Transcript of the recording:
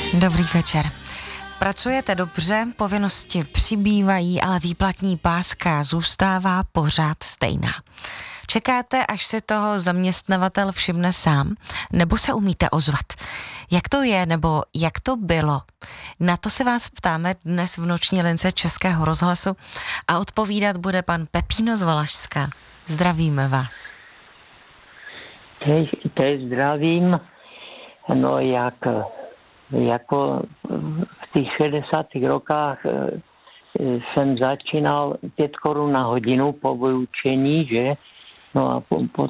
Dobrý večer. Pracujete dobře, povinnosti přibývají, ale výplatní páska zůstává pořád stejná. Čekáte, až si toho zaměstnavatel všimne sám, nebo se umíte ozvat? Jak to je, nebo jak to bylo? Na to se vás ptáme dnes v noční lince Českého rozhlasu a odpovídat bude pan Pepíno z Valašska. Zdravíme vás. Teď zdravím. No jako v těch 60. rokách jsem začínal 5 korun na hodinu po vyučení, že? No a